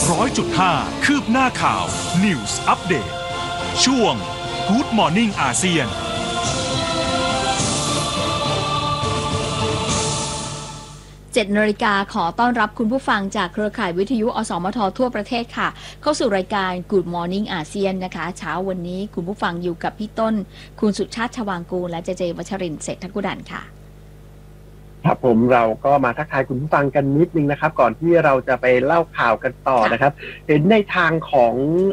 100.5 คืบหน้าข่าว News Update ช่วง Good Morning อาเซียน 7 นาฬิกาขอต้อนรับคุณผู้ฟังจากเครือข่ายวิทยุอสมททั่วประเทศค่ะเข้าสู่รายการ Good Morning อาเซียนนะคะเช้าวันนี้คุณผู้ฟังอยู่กับพี่ต้นคุณสุชาติชวางกูลและเจเจวัชรินทร์เศรษฐกุดันค่ะครับผมเราก็มาทักทายคุณผู้ฟังกันนิดนึงนะครับก่อนที่เราจะไปเล่าข่าวกันต่อนะครับเห็นในทางของ